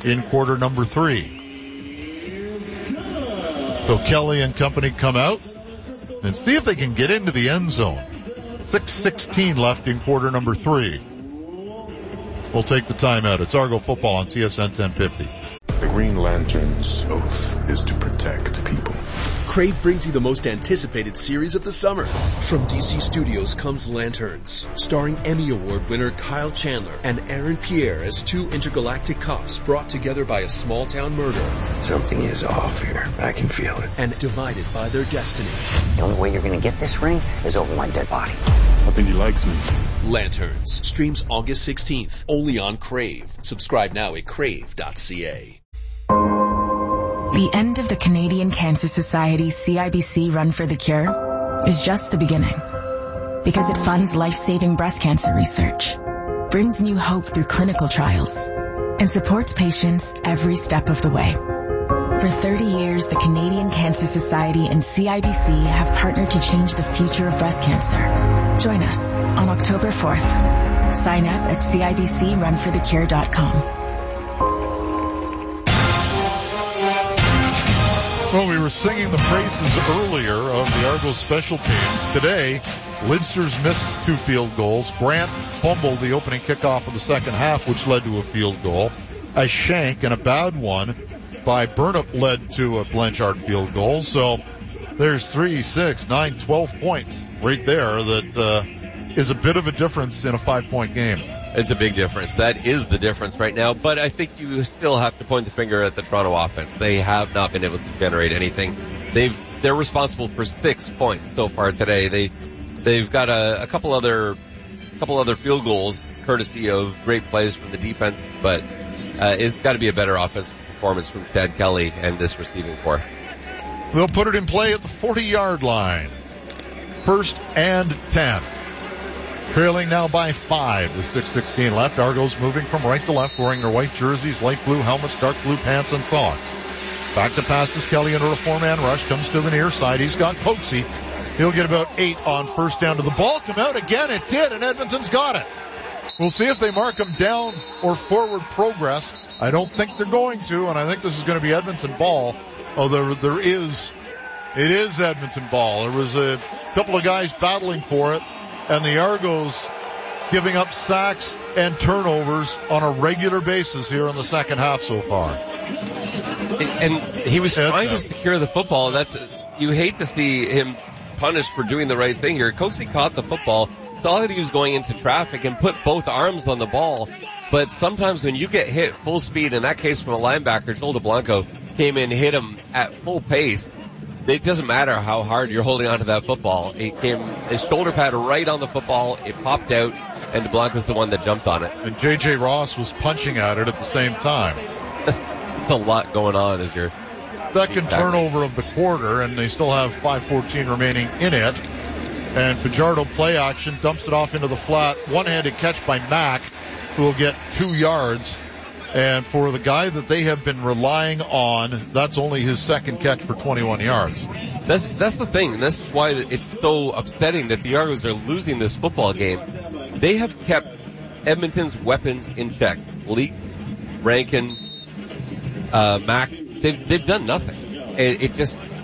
in quarter number 3. So Kelly and company come out and see if they can get into the end zone. 6:16 left in quarter number 3. We'll take the timeout. It's Argo Football on TSN 1050. The Green Lantern's oath is to protect people. Crave brings you the most anticipated series of the summer. From DC Studios comes Lanterns, starring Emmy Award winner Kyle Chandler and Aaron Pierre as two intergalactic cops brought together by a small-town murder. Something is off here. I can feel it. And divided by their destiny. The only way you're going to get this ring is over my dead body. I think he likes me. Lanterns streams August 16th, only on Crave. Subscribe now at crave.ca. The end of the Canadian Cancer Society's CIBC Run for the Cure is just the beginning, because it funds life-saving breast cancer research, brings new hope through clinical trials, and supports patients every step of the way. For 30 years, the Canadian Cancer Society and CIBC have partnered to change the future of breast cancer. Join us on October 4th. Sign up at CIBCRunforthecure.com. Well, we were singing the praises earlier of the Argos special teams. Today, Lidster's missed 2 field goals. Grant fumbled the opening kickoff of the second half, which led to a field goal. A shank and a bad one by Burnup led to a Blanchard field goal. So there's 3, 6, 9, 12 points right there that is a bit of a difference in a 5-point game. It's a big difference. That is the difference right now. But I think you still have to point the finger at the Toronto offense. They have not been able to generate anything. They're responsible for 6 points so far today. They've got a couple other field goals courtesy of great plays from the defense, but it's got to be a better offensive performance from Chad Kelly and this receiving corps. They'll put it in play at the 40-yard line. 1st and 10. Trailing now by 5, the 6:16 left. Argos moving from right to left, wearing their white jerseys, light blue helmets, dark blue pants, and socks. Back to pass is Kelly into a 4-man rush, comes to the near side. He's got Coatsy. He'll get about 8 on first down. To the ball come out again. It did, and Edmonton's got it. We'll see if they mark him down or forward progress. I don't think they're going to, and I think this is going to be Edmonton ball. Although it is Edmonton ball. There was a couple of guys battling for it. And the Argos giving up sacks and turnovers on a regular basis here in the second half so far. And he was trying to secure the football. You hate to see him punished for doing the right thing here. Coatsy caught the football, saw that he was going into traffic, and put both arms on the ball. But sometimes when you get hit full speed, in that case from a linebacker, Joel DeBlanco came in, hit him at full pace. It doesn't matter how hard you're holding onto that football. His shoulder pad right on the football. It popped out, and DeBlanco's the one that jumped on it. And J.J. Ross was punching at it at the same time. That's a lot going on as you're... Second turnover of the quarter, and they still have 5:14 remaining in it. And Fajardo play action, dumps it off into the flat. One-handed catch by Mack, who will get 2 yards. And for the guy that they have been relying on, that's only his second catch for 21 yards. That's the thing. And that's why it's so upsetting that the Argos are losing this football game. They have kept Edmonton's weapons in check. Leak, Rankin, Mack. They've done nothing. It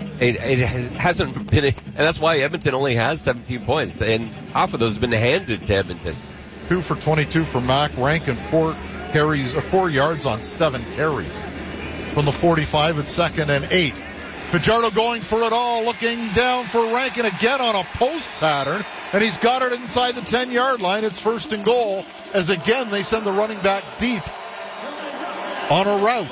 hasn't been, and that's why Edmonton only has 17 points, and half of those have been handed to Edmonton. 2 for 22 for Mack. Rankin 4 yards on 7 carries. From the 45 at 2nd and 8. Fajardo going for it all, looking down for Rankin again on a post pattern, and he's got it inside the 10-yard line. It's 1st and goal, as again they send the running back deep on a route.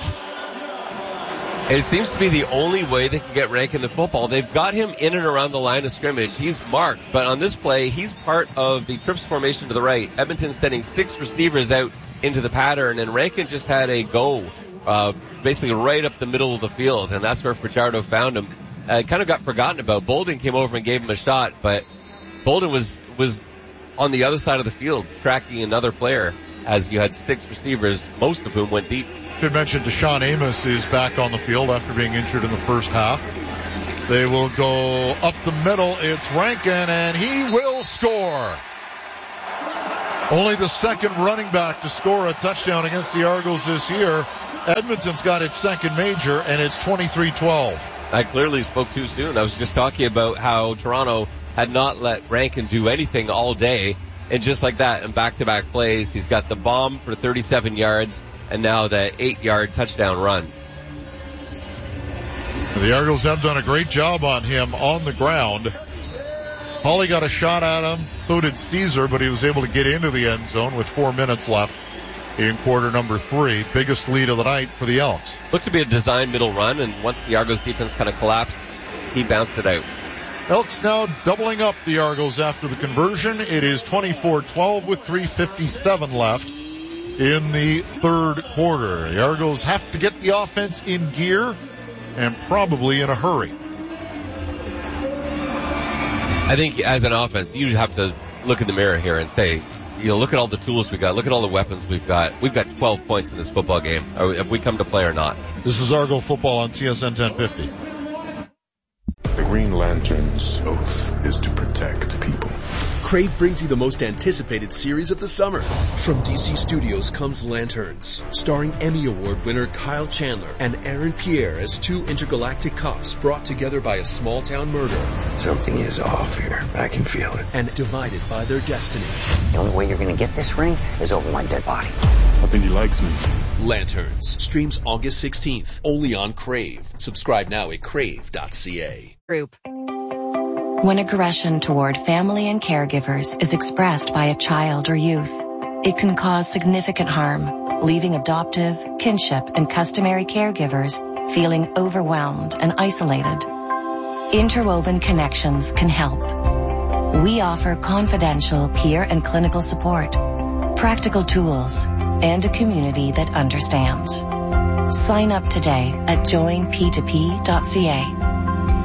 It seems to be the only way they can get Rankin the football. They've got him in and around the line of scrimmage. He's marked, but on this play, he's part of the trips formation to the right. Edmonton's sending 6 receivers out into the pattern, and Rankin just had a go, basically right up the middle of the field, and that's where Fajardo found him. Kind of got forgotten about. Bolden came over and gave him a shot, but Bolden was on the other side of the field, tracking another player, as you had 6 receivers, most of whom went deep. Should mention Deshaun Amos is back on the field after being injured in the first half. They will go up the middle. It's Rankin, and he will score. Only the second running back to score a touchdown against the Argos this year. Edmonton's got its second major, and it's 23-12. I clearly spoke too soon. I was just talking about how Toronto had not let Rankin do anything all day. And just like that, in back-to-back plays, he's got the bomb for 37 yards and now the 8-yard touchdown run. The Argos have done a great job on him on the ground. Hawley got a shot at him, so did Caesar, but he was able to get into the end zone with 4 minutes left in quarter number 3. Biggest lead of the night for the Elks. Looked to be a design middle run, and once the Argos defense kind of collapsed, he bounced it out. Elks now doubling up the Argos after the conversion. It is 24-12 with 3:57 left in the third quarter. The Argos have to get the offense in gear and probably in a hurry. I think as an offense, you have to look in the mirror here and say, look at all the tools we got. Look at all the weapons we've got. We've got 12 points in this football game. Have we come to play or not? This is Argo football on TSN 1050. The Green Lantern's oath is to protect people. Crave brings you the most anticipated series of the summer. From DC Studios comes Lanterns, starring Emmy Award winner Kyle Chandler and Aaron Pierre as two intergalactic cops brought together by a small-town murder. Something is off here. I can feel it. And divided by their destiny. The only way you're going to get this ring is over my dead body. I think he likes me. Lanterns streams August 16th, only on Crave. Subscribe now at crave.ca. Group. When aggression toward family and caregivers is expressed by a child or youth, it can cause significant harm, leaving adoptive, kinship, and customary caregivers feeling overwhelmed and isolated. Interwoven Connections can help. We offer confidential peer and clinical support, practical tools, and a community that understands. Sign up today at joinp2p.ca.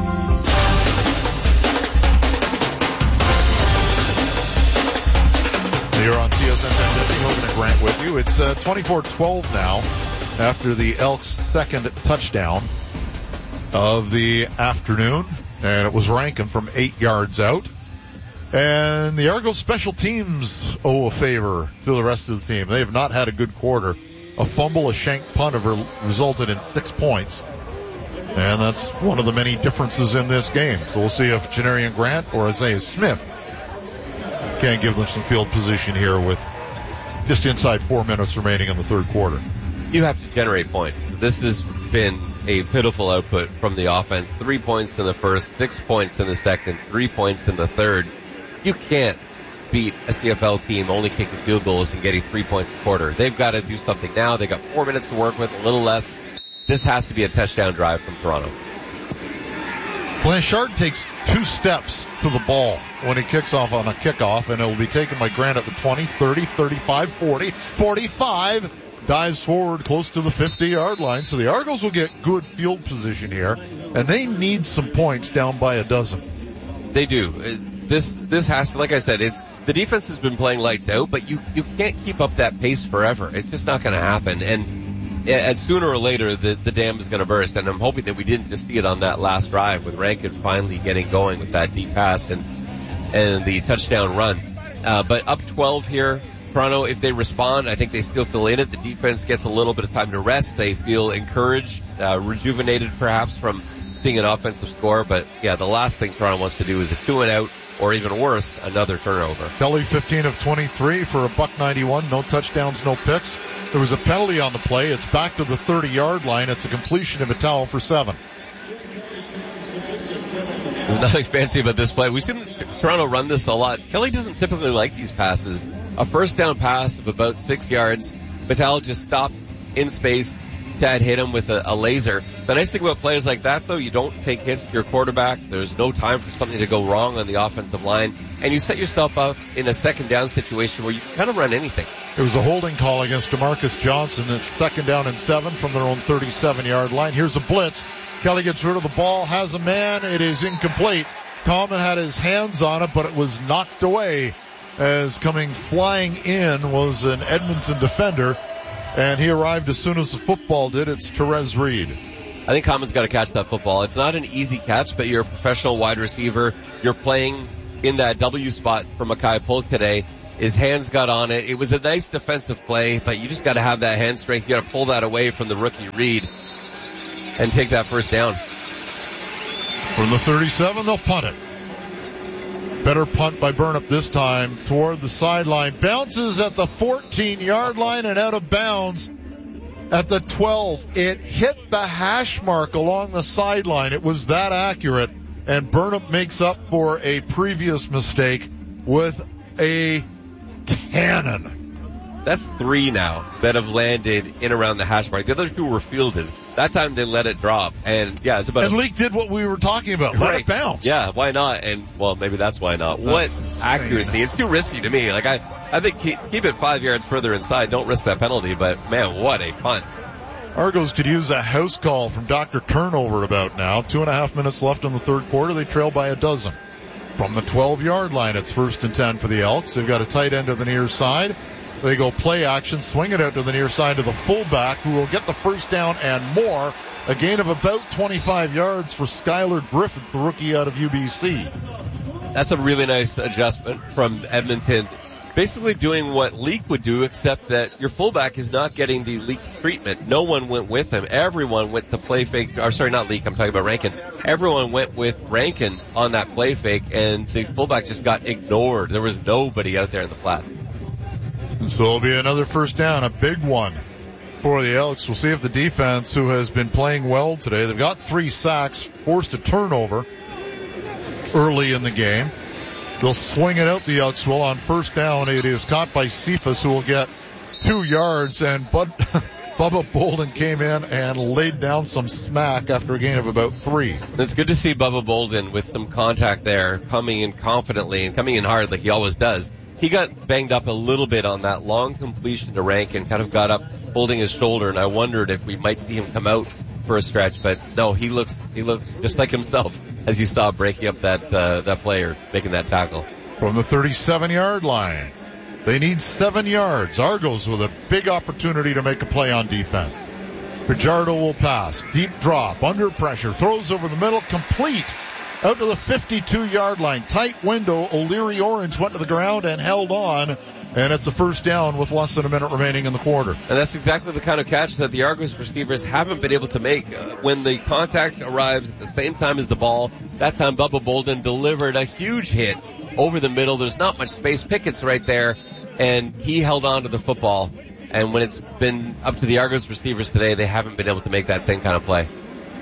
Here on TSN 1050, Hogan and Grant with you. It's 24-12 now after the Elks' second touchdown of the afternoon. And it was Rankin from 8 yards out. And the Argos special teams owe a favor to the rest of the team. They have not had a good quarter. A fumble, a shank punt have resulted in 6 points. And that's one of the many differences in this game. So we'll see if Janarian Grant or Isaiah Smith can give them some field position here with just inside 4 minutes remaining in the third quarter. You have to generate points. This has been a pitiful output from the offense. 3 points in the first, 6 points in the second, 3 points in the third. You can't beat a CFL team only kicking field goals and getting 3 points a quarter. They've got to do something now. They've got 4 minutes to work with, a little less. This has to be a touchdown drive from Toronto. Blanchard takes 2 steps to the ball when he kicks off on a kickoff, and it will be taken by Grant at the 20, 30, 35, 40, 45. Dives forward close to the 50-yard line. So the Argos will get good field position here, and they need some points down by a dozen. They do. This has to, like I said, the defense has been playing lights out, but you can't keep up that pace forever. It's just not going to happen. And sooner or later, the dam is going to burst. And I'm hoping that we didn't just see it on that last drive with Rankin finally getting going with that deep pass and the touchdown run. But up 12 here, Toronto, if they respond, I think they still feel in it. The defense gets a little bit of time to rest. They feel encouraged, rejuvenated perhaps from seeing an offensive score. But yeah, the last thing Toronto wants to do is a 2-and-out, or even worse, another turnover. Kelly 15 of 23 for $191. No touchdowns, no picks. There was a penalty on the play. It's back to the 30-yard line. It's a completion of a towel for 7. There's nothing fancy about this play. We've seen Toronto run this a lot. Kelly doesn't typically like these passes. A first down pass of about 6 yards. Vitale just stopped in space. Chad hit him with a laser. The nice thing about players like that, though, you don't take hits to your quarterback. There's no time for something to go wrong on the offensive line. And you set yourself up in a second down situation where you can kind of run anything. It was a holding call against DeMarcus Johnson. It's 2nd down and 7 from their own 37-yard line. Here's a blitz. Kelly gets rid of the ball, has a man. It is incomplete. Coleman had his hands on it, but it was knocked away as coming flying in was an Edmonton defender. And he arrived as soon as the football did. It's Therese Reed. I think Coleman's got to catch that football. It's not an easy catch, but you're a professional wide receiver. You're playing in that W spot for Mackay Polk today. His hands got on it. It was a nice defensive play, but you just got to have that hand strength. You got to pull that away from the rookie Reed and take that first down. From the 37, they'll punt it. Better punt by Burnup this time toward the sideline. Bounces at the 14-yard line and out of bounds at the 12. It hit the hash mark along the sideline. It was that accurate, and Burnup makes up for a previous mistake with a cannon. That's 3 now that have landed in around the hash mark. The other 2 were fielded. That time they let it drop. And yeah, it's about. And Leak did what we were talking about. Let it bounce. Yeah, why not? And well, maybe that's why not. What accuracy? It's too risky to me. Like I think keep it 5 yards further inside. Don't risk that penalty. But man, what a punt. Argos could use a house call from Dr. Turnover about now. 2.5 minutes left in the third quarter. They trail by 12. From the 12-yard line, it's 1st and 10 for the Elks. They've got a tight end to the near side. They go play action, swing it out to the near side to the fullback, who will get the first down and more. A gain of about 25 yards for Skylar Griffith, the rookie out of UBC. That's a really nice adjustment from Edmonton. Basically doing what Leak would do, except that your fullback is not getting the Leak treatment. No one went with him. Everyone went to play fake. Or sorry, not Leak. I'm talking about Rankin. Everyone went with Rankin on that play fake, and the fullback just got ignored. There was nobody out there in the flats. So it'll be another first down, a big one for the Elks. We'll see if the defense, who has been playing well today, they've got 3 sacks, forced a turnover early in the game. They'll swing it out, the Elks will, on first down. It is caught by Cephas, who will get 2 yards, and Bubba Bolden came in and laid down some smack after a gain of about 3. It's good to see Bubba Bolden with some contact there, coming in confidently and coming in hard like he always does. He got banged up a little bit on that long completion to Rankin, kind of got up holding his shoulder, and I wondered if we might see him come out for a stretch, but no, he looks just like himself as you saw breaking up that player, making that tackle. From the 37-yard line, they need 7 yards. Argos with a big opportunity to make a play on defense. Fajardo will pass, deep drop, under pressure, throws over the middle, complete. Out to the 52-yard line. Tight window. O'Leary Orange went to the ground and held on. And it's a first down with less than a minute remaining in the quarter. And that's exactly the kind of catch that the Argos receivers haven't been able to make. When the contact arrives at the same time as the ball, that time Bubba Bolden delivered a huge hit over the middle. There's not much space. Pickett's right there. And he held on to the football. And when it's been up to the Argos receivers today, they haven't been able to make that same kind of play.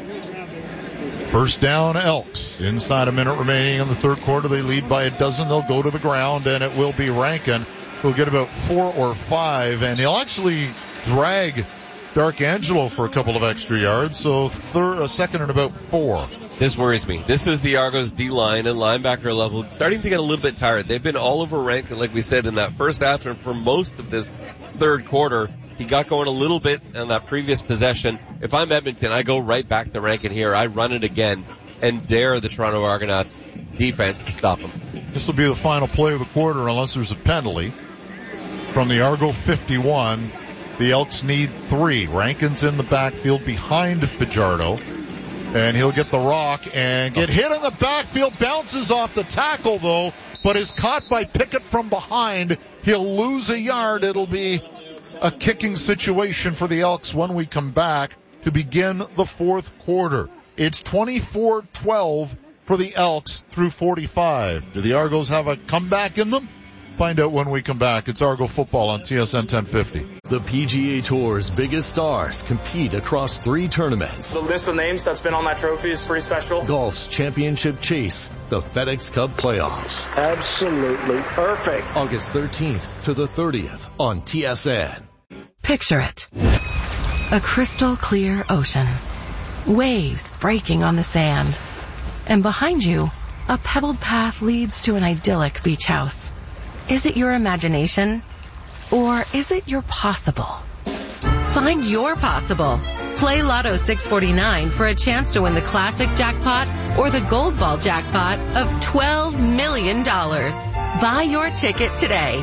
First down, Elks. Inside a minute remaining in the third quarter. They lead by 12. They'll go to the ground, and it will be Rankin. He'll get about 4 or 5, and he'll actually drag Dark Angelo for a couple of extra yards, so a second and about 4. This worries me. This is the Argos D-line and linebacker level starting to get a little bit tired. They've been all over Rankin, like we said, in that first half, and for most of this third quarter. He got going a little bit on that previous possession. If I'm Edmonton, I go right back to Rankin here. I run it again and dare the Toronto Argonauts defense to stop him. This will be the final play of the quarter unless there's a penalty. From the Argo 51, the Elks need 3. Rankin's in the backfield behind Fajardo. And he'll get the rock and get hit in the backfield. Bounces off the tackle, though, but is caught by Pickett from behind. He'll lose a yard. It'll be a kicking situation for the Elks when we come back to begin the fourth quarter. It's 24-12 for the Elks through 45. Do the Argos have a comeback in them? Find out when we come back. It's Argo football on TSN 1050. The PGA Tour's biggest stars compete across 3 tournaments. The list of names that's been on that trophy is pretty special. Golf's championship chase, the FedEx Cup playoffs. Absolutely perfect. August 13th to the 30th on TSN. Picture it. A crystal clear ocean. Waves breaking on the sand. And behind you, a pebbled path leads to an idyllic beach house. Is it your imagination? Or is it your possible? Find your possible. Play Lotto 649 for a chance to win the classic jackpot or the gold ball jackpot of $12 million. Buy your ticket today.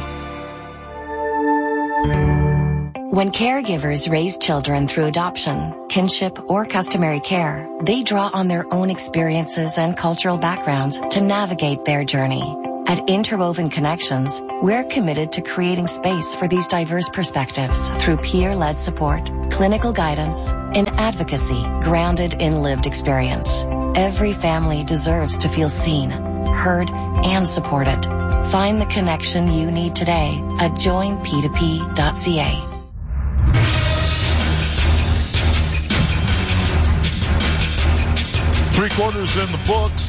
When caregivers raise children through adoption, kinship, or customary care, they draw on their own experiences and cultural backgrounds to navigate their journey. At Interwoven Connections, we're committed to creating space for these diverse perspectives through peer-led support, clinical guidance, and advocacy grounded in lived experience. Every family deserves to feel seen, heard, and supported. Find the connection you need today at joinp2p.ca. Three quarters in the books.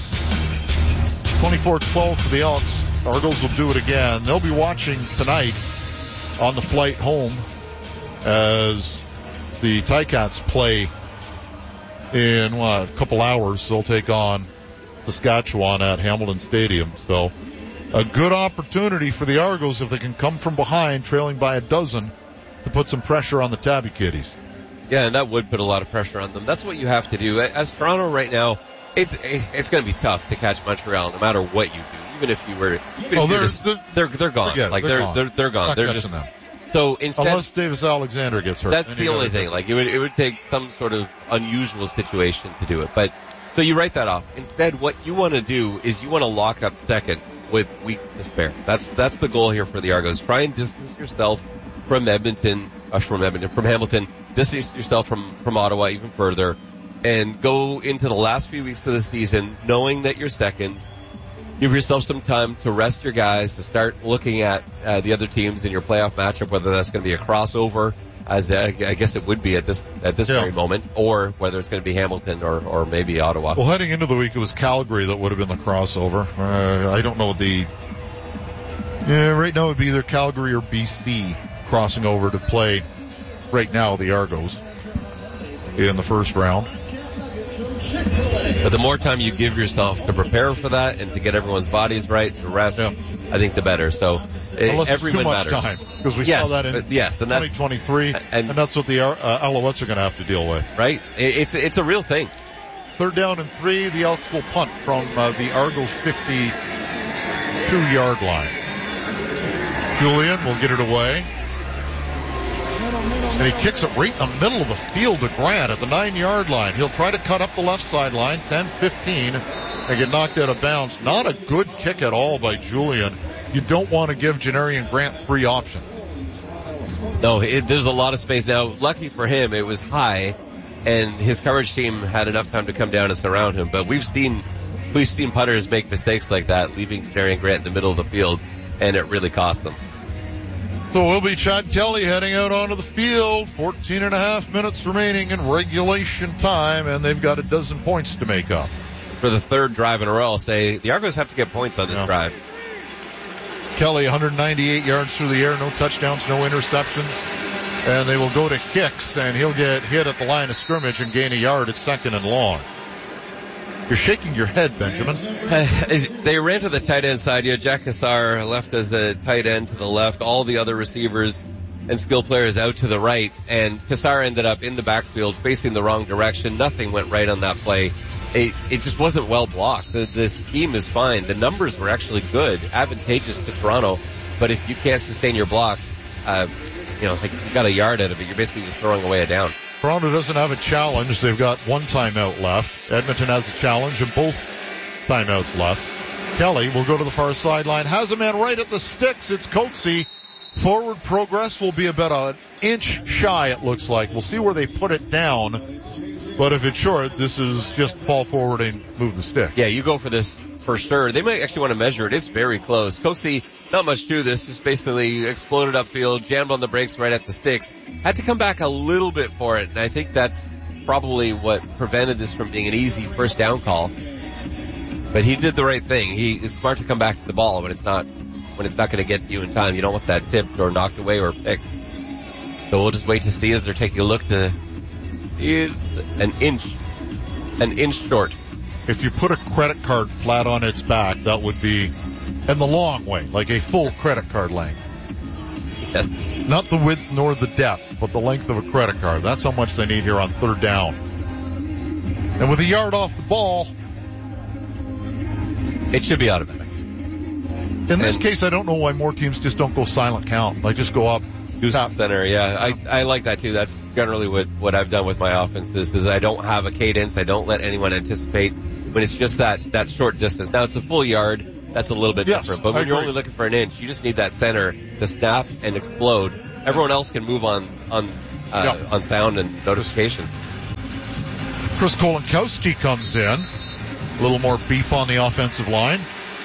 24-12 for the Elks. Argos will do it again. They'll be watching tonight on the flight home as the Ticats play in a couple hours. They'll take on Saskatchewan at Hamilton Stadium. So a good opportunity for the Argos if they can come from behind, trailing by a dozen, to put some pressure on the Tabby Kitties. Yeah, and that would put a lot of pressure on them. That's what you have to do. As Toronto right now, it's going to be tough to catch Montreal no matter what you do. Even if you were, they're gone. Like they're gone. They're just them. So instead, unless Davis Alexander gets hurt. That's the only thing. Like it would take some sort of unusual situation to do it. But so you write that off. Instead, what you want to do is you want to lock up second with weeks to spare. That's the goal here for the Argos. Try and distance yourself from Hamilton. Distance yourself from Ottawa even further, and go into the last few weeks of the season knowing that you're second. Give yourself some time to rest your guys, to start looking at the other teams in your playoff matchup, whether that's going to be a crossover, as I guess it would be at this very moment, or whether it's going to be Hamilton or maybe Ottawa. Well, heading into the week, it was Calgary that would have been the crossover. I don't know right now it would be either Calgary or BC crossing over to play right now the Argos in the first round. But the more time you give yourself to prepare for that and to get everyone's bodies right, to rest, I think the better. So everyone matters. Too much time, because we saw that in 2023, and that's what the Alouettes are going to have to deal with. Right? It's a real thing. 3rd down and 3, the Elks will punt from the Argos 52-yard line. Julian will get it away. And he kicks it right in the middle of the field to Grant at the 9-yard line. He'll try to cut up the left sideline, 10-15, and get knocked out of bounds. Not a good kick at all by Julian. You don't want to give Janarian Grant free options. No, there's a lot of space now. Lucky for him, it was high, and his coverage team had enough time to come down and surround him. But we've seen punters make mistakes like that, leaving Janarian Grant in the middle of the field, and it really cost them. So will be Chad Kelly heading out onto the field. 14 and a half minutes remaining in regulation time, and they've got a dozen points to make up. For the 3rd drive in a row, I'll say the Argos have to get points on this drive. Kelly, 198 yards through the air, no touchdowns, no interceptions. And they will go to kicks, and he'll get hit at the line of scrimmage and gain a yard at 2nd and long. You're shaking your head, Benjamin. They ran to the tight end side. You had Jack Cassar left as a tight end to the left. All the other receivers and skill players out to the right. And Cassar ended up in the backfield facing the wrong direction. Nothing went right on that play. It just wasn't well blocked. The scheme is fine. The numbers were actually good, advantageous to Toronto. But if you can't sustain your blocks, you got a yard out of it. You're basically just throwing away a down. Toronto doesn't have a challenge. They've got one timeout left. Edmonton has a challenge and both timeouts left. Kelly will go to the far sideline. Has a man right at the sticks. It's Coetzee. Forward progress will be about an inch shy, it looks like. We'll see where they put it down. But if it's short, this is just fall forward and move the stick. Yeah, you go for this for sure. They might actually want to measure it. It's very close. Coetzee, not much to this. Just basically exploded upfield, jammed on the brakes right at the sticks. Had to come back a little bit for it, and I think that's probably what prevented this from being an easy first down call. But he did the right thing. He is smart to come back to the ball when it's not going to get to you in time. You don't want that tipped or knocked away or picked. So we'll just wait to see as they're taking a look. Is an inch short. If you put a credit card flat on its back, that would be in the long way, like a full credit card length. Yes. Not the width nor the depth, but the length of a credit card. That's how much they need here on 3rd down. And with a yard off the ball, it should be automatic. In this case, I don't know why more teams just don't go silent count. Like just go up. Goose center, yeah. I like that too. That's generally what I've done with my offense. Is I don't have a cadence. I don't let anyone anticipate when it's just that short distance. Now it's a full yard. that's a little bit different. But when you're only looking for an inch, you just need that center to snap and explode. Everyone else can move on sound and notification. Chris Kolankowski comes in. A little more beef on the offensive line.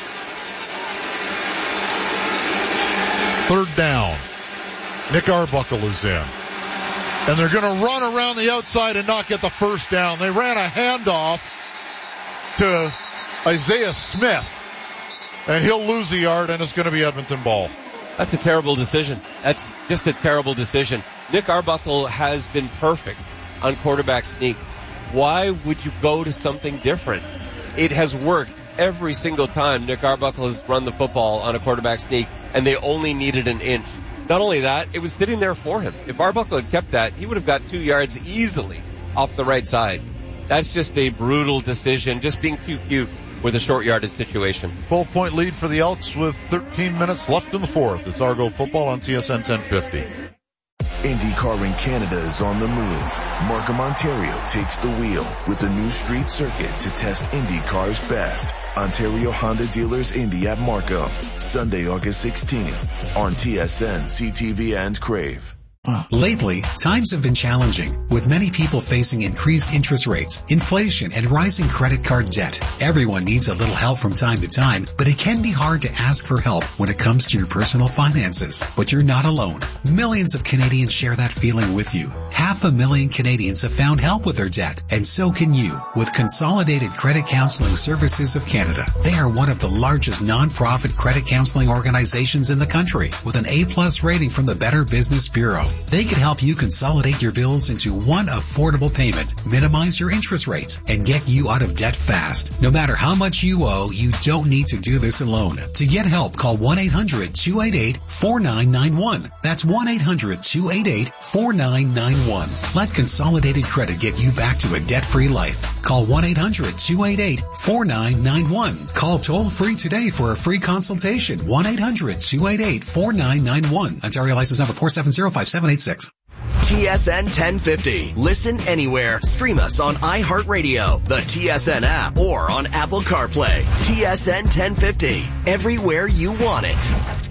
Third down. Nick Arbuckle is in. And they're going to run around the outside and not get the first down. They ran a handoff to Isaiah Smith. And he'll lose a yard, and it's going to be Edmonton ball. That's a terrible decision. That's just a terrible decision. Nick Arbuckle has been perfect on quarterback sneaks. Why would you go to something different? It has worked every single time Nick Arbuckle has run the football on a quarterback sneak, and they only needed an inch. Not only that, it was sitting there for him. If Arbuckle had kept that, he would have got 2 yards easily off the right side. That's just a brutal decision, just being too cute with a short yardage situation. 12-point lead for the Elks with 13 minutes left in the fourth. It's Argo football on TSN 1050. IndyCar in Canada is on the move. Markham, Ontario takes the wheel with the new street circuit to test IndyCar's best. Ontario Honda Dealers Indy at Markham, Sunday, August 16th on TSN, CTV, and Crave. Lately, times have been challenging, with many people facing increased interest rates, inflation, and rising credit card debt. Everyone needs a little help from time to time, but it can be hard to ask for help when it comes to your personal finances. But you're not alone. Millions of Canadians share that feeling with you. 500,000 Canadians have found help with their debt, and so can you, with Consolidated Credit Counseling Services of Canada. They are one of the largest non-profit credit counseling organizations in the country, with an A+ rating from the Better Business Bureau. They can help you consolidate your bills into one affordable payment, minimize your interest rates, and get you out of debt fast. No matter how much you owe, you don't need to do this alone. To get help, call 1-800-288-4991. That's 1-800-288-4991. Let Consolidated Credit get you back to a debt-free life. Call 1-800-288-4991. Call toll-free today for a free consultation. 1-800-288-4991. Ontario license number 4705786. TSN 1050. Listen anywhere. Stream us on iHeartRadio, the TSN app, or on Apple CarPlay. TSN 1050. Everywhere you want it.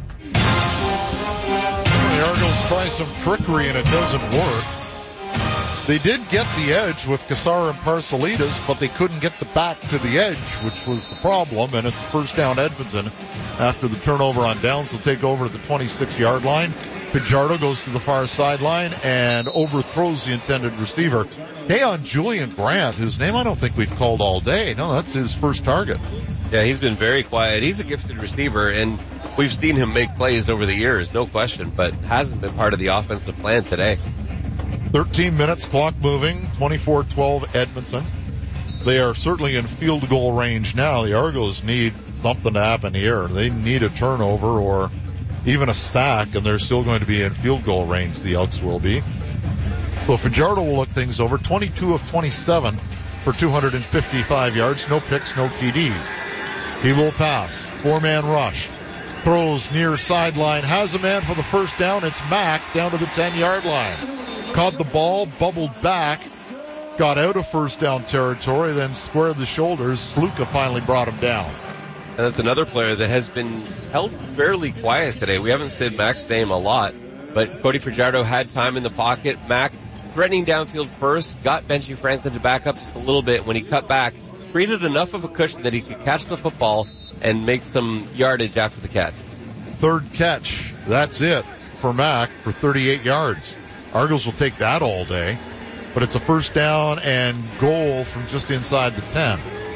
The Argos try some trickery and it doesn't work. They did get the edge with Cassar and Parcelitas, but they couldn't get the back to the edge, which was the problem, and it's first down Edmonton after the turnover on downs. They'll take over at the 26-yard line. Fajardo goes to the far sideline and overthrows the intended receiver. Hey, on Julian Grant, whose name I don't think we've called all day. No, that's his first target. Yeah, he's been very quiet. He's a gifted receiver, and we've seen him make plays over the years, no question, but hasn't been part of the offensive plan today. 13 minutes, clock moving, 24-12 Edmonton. They are certainly in field goal range now. The Argos need something to happen here. They need a turnover or even a sack, and they're still going to be in field goal range, the Elks will be. So Fajardo will look things over. 22 of 27 for 255 yards. No picks, no TDs. He will pass. Four-man rush. Throws near sideline. Has a man for the first down. It's Mack down to the 10-yard line. Caught the ball, bubbled back, got out of first down territory, then squared the shoulders. Sluka finally brought him down. And that's another player that has been held fairly quiet today. We haven't said Mack's name a lot, but Cody Fajardo had time in the pocket. Mack threatening downfield first, got Benji Franklin to back up just a little bit. When he cut back, created enough of a cushion that he could catch the football and make some yardage after the catch. Third catch. That's it for Mack for 38 yards. Argos will take that all day, but it's a first down and goal from just inside the 10.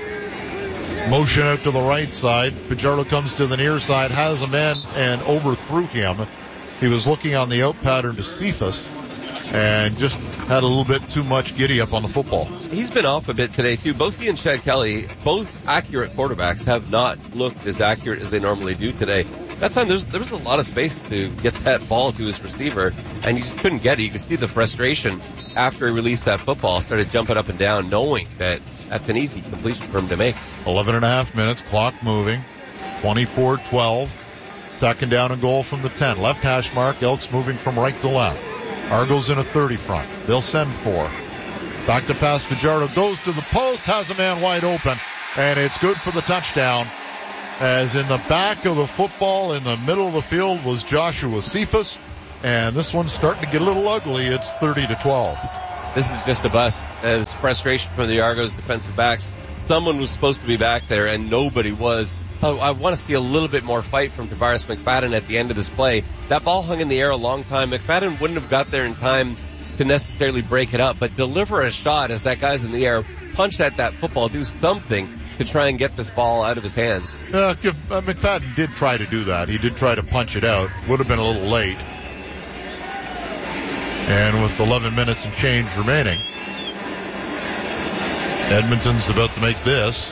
Motion out to the right side. Fajardo comes to the near side, has a man and overthrew him. He was looking on the out pattern to Cephas and just had a little bit too much giddy up on the football. He's been off a bit today too. Both he and Chad Kelly, both accurate quarterbacks, have not looked as accurate as they normally do today. That time there was a lot of space to get that ball to his receiver, and he just couldn't get it. You could see the frustration after he released that football, started jumping up and down, knowing that that's an easy completion for him to make. 11 and a half minutes, clock moving, 24-12. Second down and goal from the 10. Left hash mark, Elks moving from right to left. Argos in a 30 front. They'll send four. Back to pass, Fajardo goes to the post, has a man wide open, and it's good for the touchdown. as in the back of the football in the middle of the field was Joshua Cephas. And this one's starting to get a little ugly. It's 30-12. This is just a bust. There's frustration from the Argos defensive backs. Someone was supposed to be back there, and nobody was. I want to see a little bit more fight from Tavares McFadden at the end of this play. That ball hung in the air a long time. McFadden wouldn't have got there in time to necessarily break it up, but deliver a shot as that guy's in the air, punch at that football, do something to try and get this ball out of his hands. McFadden did try to do that. He did try to punch it out. Would have been a little late. And with 11 minutes and change remaining, Edmonton's about to make this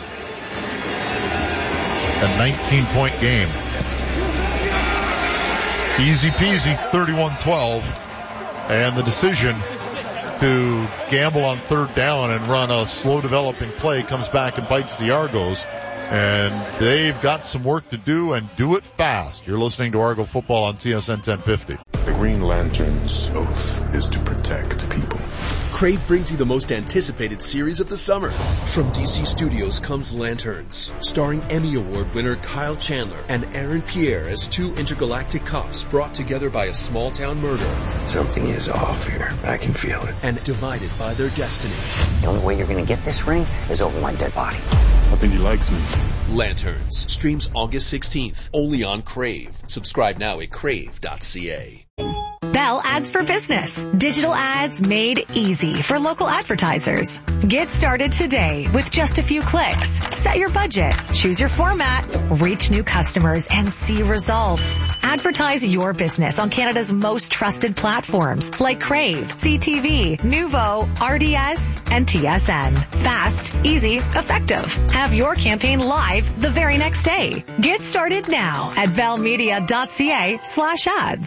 a 19-point game. Easy peasy, 31-12. And the decision to gamble on third down and run a slow developing play comes back and bites the Argos. And they've got some work to do, and do it fast. You're listening to Argo Football on TSN 1050. The Green Lantern's oath is to protect people. Crave brings you the most anticipated series of the summer. From DC Studios comes Lanterns, starring Emmy Award winner Kyle Chandler and Aaron Pierre as two intergalactic cops brought together by a small-town murder. Something is off here. I can feel it. And divided by their destiny. The only way you're going to get this ring is over my dead body. I think he likes me. Lanterns streams August 16th, only on Crave. Subscribe now at crave.ca. Bell Ads for Business. Digital ads made easy for local advertisers. Get started today with just a few clicks. Set your budget, choose your format, reach new customers, and see results. Advertise your business on Canada's most trusted platforms like Crave, CTV, Nuvo, RDS, and TSN. Fast, easy, effective. Have your campaign live the very next day. Get started now at bellmedia.ca/ads.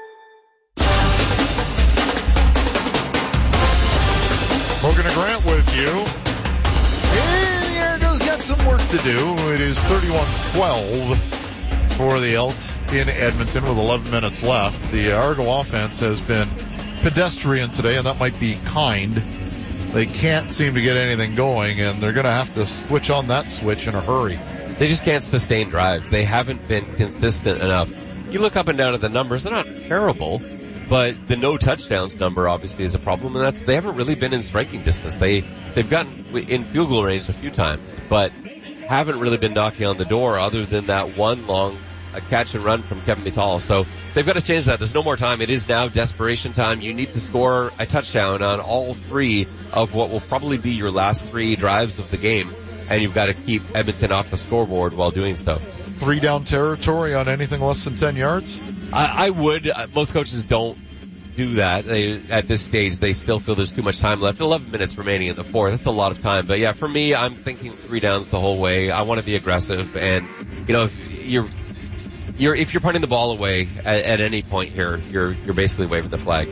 Morgan and Grant with you. And the Argos got some work to do. It is 31-12 for the Elks in Edmonton with 11 minutes left. The Argo offense has been pedestrian today, and that might be kind. They can't seem to get anything going, and they're going to have to switch on that switch in a hurry. They just can't sustain drives. They haven't been consistent enough. You look up and down at the numbers, they're not terrible. But the no touchdowns number obviously is a problem, and they haven't really been in striking distance. They've gotten in field goal range a few times, but haven't really been knocking on the door other than that one long catch and run from Kevin Mittal. So they've got to change that. There's no more time. It is now desperation time. You need to score a touchdown on all three of what will probably be your last three drives of the game, and you've got to keep Edmonton off the scoreboard while doing so. 3 down territory on anything less than 10 yards? I would. Most coaches don't do that. At this stage, they still feel there's too much time left. 11 minutes remaining in the fourth. That's a lot of time. But yeah, for me, I'm thinking 3 downs the whole way. I want to be aggressive. And, if you're punting the ball away at any point here, you're basically waving the flag.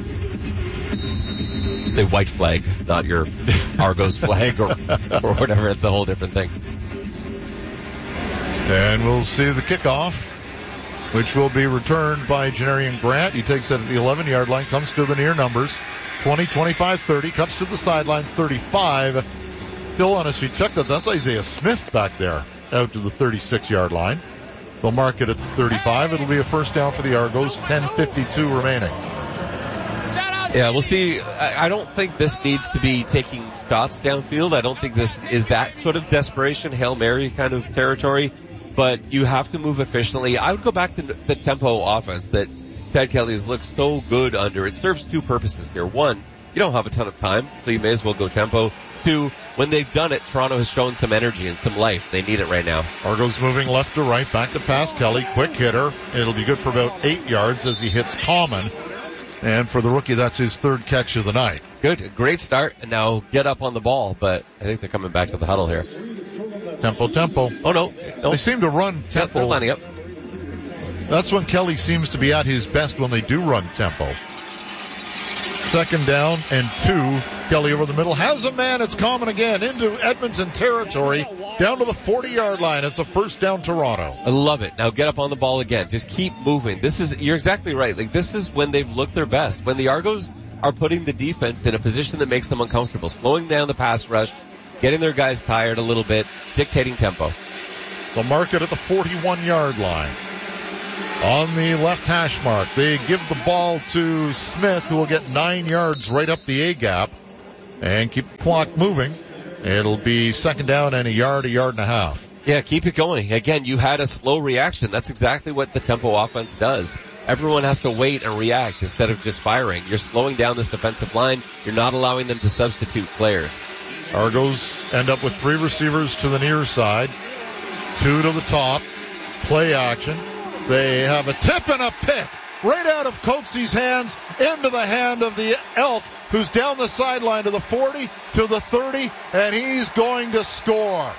The white flag, not your Argos flag or whatever. It's a whole different thing. And we'll see the kickoff, which will be returned by Janarian Grant. He takes it at the 11-yard line, comes to the near numbers, 20, 25, 30, cuts to the sideline, 35. Still on his feet. Check that. That's Isaiah Smith back there, out to the 36-yard line. They'll mark it at 35. It'll be a first down for the Argos, 10:52 remaining. Yeah, we'll see. I don't think this needs to be taking shots downfield. I don't think this is that sort of desperation, Hail Mary kind of territory. But you have to move efficiently. I would go back to the tempo offense that Chad Kelly has looked so good under. It serves two purposes here. One, you don't have a ton of time, so you may as well go tempo. Two, when they've done it, Toronto has shown some energy and some life. They need it right now. Argos moving left to right, back to pass. Kelly, quick hitter. It'll be good for about 8 yards as he hits Common. And for the rookie, that's his third catch of the night. Good. Great start. And now get up on the ball, but I think they're coming back to the huddle here. Tempo. Oh, no. They seem to run tempo. They're lining up. That's when Kelly seems to be at his best, when they do run tempo. Second down and 2. Kelly over the middle. Has a man. It's Common again into Edmonton territory. Down to the 40-yard line. It's a first down Toronto. I love it. Now get up on the ball again. Just keep moving. You're exactly right. This is when they've looked their best. When the Argos are putting the defense in a position that makes them uncomfortable. Slowing down the pass rush. Getting their guys tired a little bit, dictating tempo. They'll mark it at the 41-yard line. On the left hash mark, they give the ball to Smith, who will get 9 yards right up the A-gap and keep the clock moving. It'll be second down and a yard and a half. Yeah, keep it going. Again, you had a slow reaction. That's exactly what the tempo offense does. Everyone has to wait and react instead of just firing. You're slowing down this defensive line. You're not allowing them to substitute players. Argos end up with 3 receivers to the near side, 2 to the top, play action. They have a tip and a pick right out of Coaxey's hands into the hand of the Elk, who's down the sideline to the 40, to the 30, and he's going to score.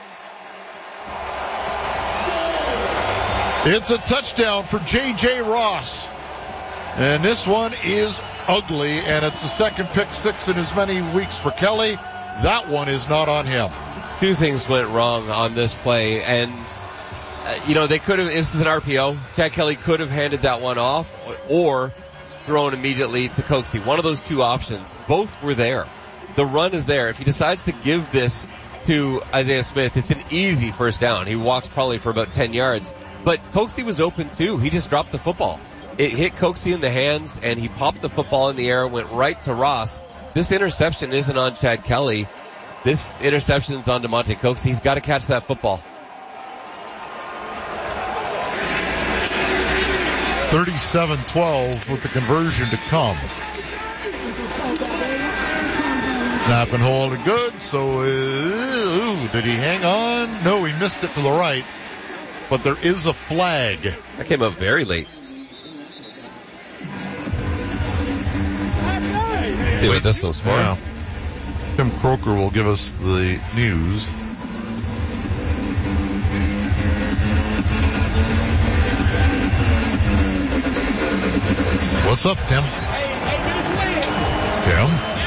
It's a touchdown for J.J. Ross. And this one is ugly, and it's the second pick 6 in as many weeks for Kelly. That one is not on him. 2 things went wrong on this play, and they could have, this is an RPO. Chad Kelly could have handed that one off or thrown immediately to Coxey. One of those 2 options. Both were there. The run is there. If he decides to give this to Isaiah Smith, it's an easy first down. He walks probably for about 10 yards. But Coxey was open too. He just dropped the football. It hit Coxey in the hands, and he popped the football in the air, went right to Ross. This interception isn't on Chad Kelly. This interception is on DeMonte Coxey. He's got to catch that football. 37-12 with the conversion to come. Snap and hold it good. So, did he hang on? No, he missed it to the right. But there is a flag. That came up very late. Let's see what this was for. Yeah. Tim Croker will give us the news. What's up, Tim? Tim?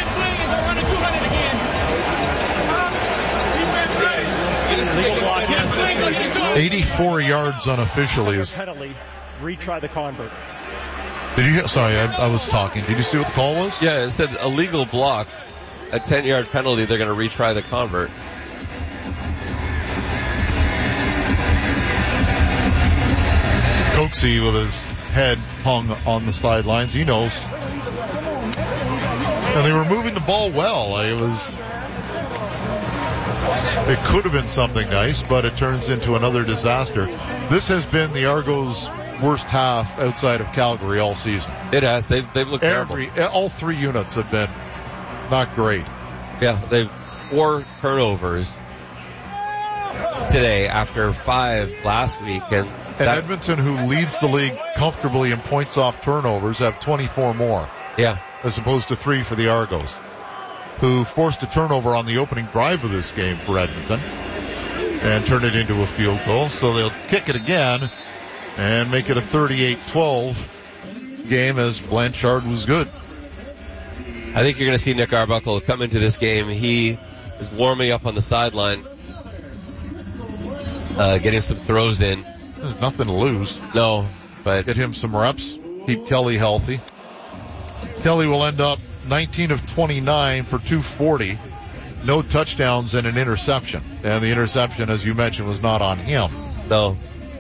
84 yards unofficially. Penalty. Retry the convert. Did you? Sorry, I was talking. Did you see what the call was? Yeah, it said illegal block, a 10-yard penalty. They're going to retry the convert. Coxey with his head hung on the sidelines. He knows. And they were moving the ball well. It could have been something nice, but it turns into another disaster. This has been the Argos' worst half outside of Calgary all season. It has. They've looked terrible. All 3 units have been not great. Yeah, they've 4 turnovers today after 5 last week. And Edmonton, who leads the league comfortably in points off turnovers, have 24 more. Yeah. As opposed to 3 for the Argos, who forced a turnover on the opening drive of this game for Edmonton and turned it into a field goal. So they'll kick it again and make it a 38-12 game, as Blanchard was good. I think you're going to see Nick Arbuckle come into this game. He is warming up on the sideline, getting some throws in. There's nothing to lose. No, but get him some reps, keep Kelly healthy. Kelly will end up 19 of 29 for 240. No touchdowns and an interception. And the interception, as you mentioned, was not on him. No,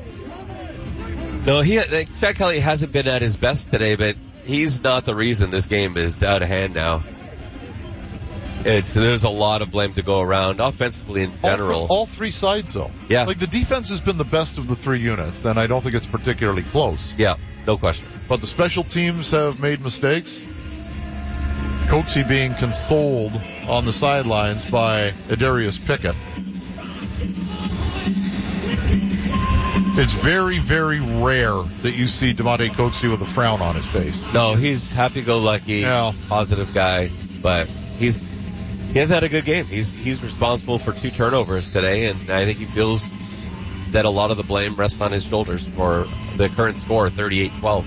Chad Kelly hasn't been at his best today, but he's not the reason this game is out of hand now. There's a lot of blame to go around offensively in general. All 3 sides, though. Yeah. Like, the defense has been the best of the 3 units, and I don't think it's particularly close. Yeah, no question. But the special teams have made mistakes. Coxey being consoled on the sidelines by Adarius Pickett. It's very, very rare that you see DeMonte Coxey with a frown on his face. No, he's happy-go-lucky, positive guy, but he hasn't had a good game. He's responsible for 2 turnovers today, and I think he feels that a lot of the blame rests on his shoulders for the current score, 38-12.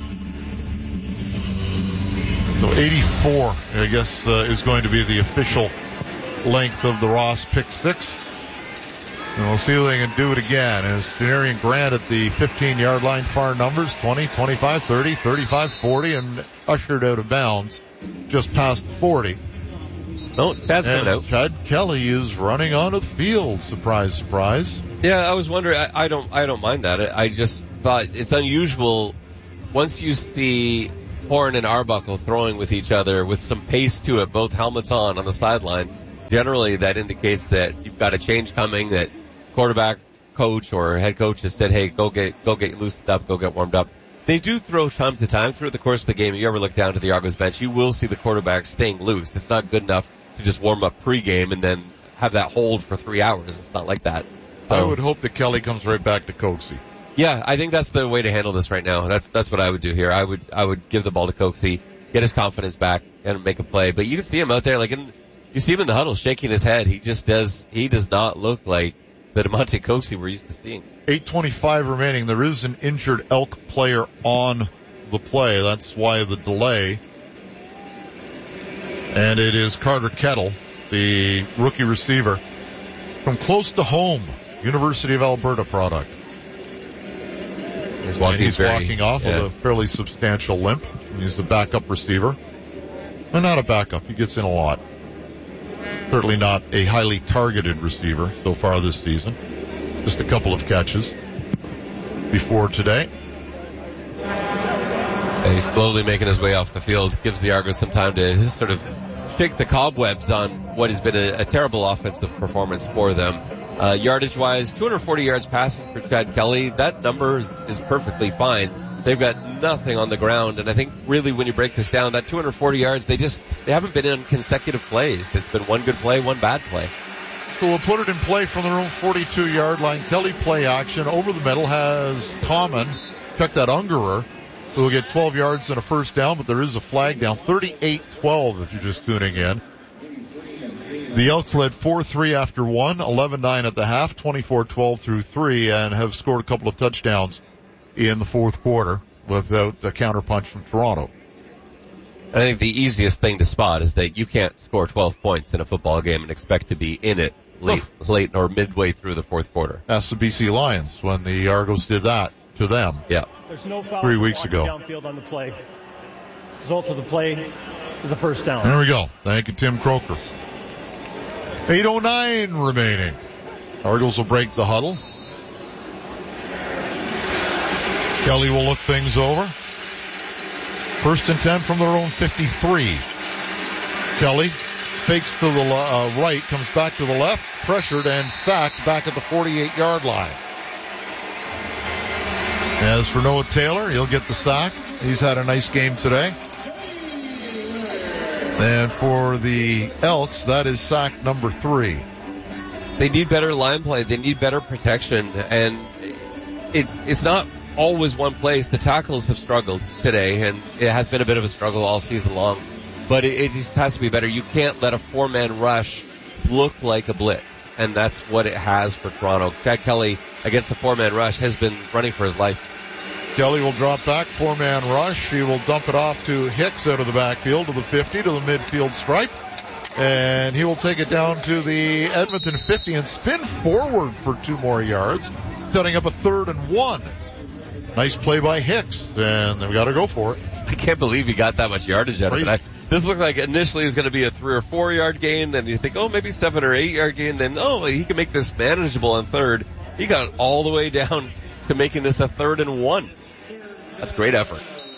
So 84, I guess, is going to be the official length of the Ross pick 6. And we'll see if they can do it again. As Denarian Grant at the 15-yard line, far numbers, 20, 25, 30, 35, 40, and ushered out of bounds just past 40. No, Chad's coming out. Chad Kelly is running onto the field. Surprise, surprise. Yeah, I was wondering. I don't mind that. I just thought it's unusual once you see Horn and Arbuckle throwing with each other with some pace to it, both helmets on the sideline. Generally, that indicates that you've got a change coming. That quarterback coach or head coach has said, "Hey, go get loosened up, go get warmed up." They do throw time to time throughout the course of the game. If you ever look down to the Argos bench, you will see the quarterback staying loose. It's not good enough to just warm up pregame and then have that hold for 3 hours. It's not like that. So, I would hope that Kelly comes right back to Coxie. Yeah, I think that's the way to handle this right now. That's what I would do here. I would give the ball to Coxie, get his confidence back, and make a play. But you can see him out there, you see him in the huddle shaking his head. He does not look like the DeMonte Coxie we're used to seeing. 8:25 remaining. There is an injured Elk player on the play. That's why the delay. And it is Carter Kettle, the rookie receiver from close to home, University of Alberta product. He's walking off with a fairly substantial limp. And he's the backup receiver. And not a backup. He gets in a lot. Certainly not a highly targeted receiver so far this season. Just a couple of catches before today. And he's slowly making his way off the field. Gives the Argos some time to just sort of shake the cobwebs on what has been a terrible offensive performance for them. Yardage-wise, 240 yards passing for Chad Kelly. That number is perfectly fine. They've got nothing on the ground, and I think really when you break this down, that 240 yards, they haven't been in consecutive plays. It's been one good play, one bad play. So we'll put it in play from their own 42-yard line. Kelly play action over the middle has Common. Check that Ungerer, who will get 12 yards and a first down, but there is a flag down. 38-12 if you're just tuning in. The Elks led 4-3 after one, 11-9 at the half, 24-12 through 3, and have scored a couple of touchdowns in the fourth quarter without a counterpunch from Toronto. I think the easiest thing to spot is that you can't score 12 points in a football game and expect to be in it late or midway through the fourth quarter. That's the BC Lions when the Argos did that to them. Yeah. There's no foul 3 weeks ago. Downfield on the play. Result of the play is a first down. There we go. Thank you, Tim Croker. 8:09 remaining. Argos will break the huddle. Kelly will look things over. 1st and 10 from their own 53. Kelly fakes to the right, comes back to the left, pressured and sacked back at the 48-yard line. As for Noah Taylor, he'll get the sack. He's had a nice game today. And for the Elks, that is sack number 3. They need better line play. They need better protection. And it's not always one place. The tackles have struggled today, and it has been a bit of a struggle all season long. But it just has to be better. You can't let a 4-man rush look like a blitz. And that's what it has for Toronto. Chad Kelly, against a 4-man rush, has been running for his life. Kelly will drop back, 4-man rush. He will dump it off to Hicks out of the backfield to the 50, to the midfield stripe. And he will take it down to the Edmonton 50 and spin forward for 2 more yards, setting up a 3rd and 1. Nice play by Hicks, and they've got to go for it. I can't believe he got that much yardage out of it. This looked like initially it was going to be a 3 or 4 yard gain, then you think, maybe 7 or 8 yard gain, then, he can make this manageable on 3rd. He got all the way down to making this a 3rd and 1. That's great effort.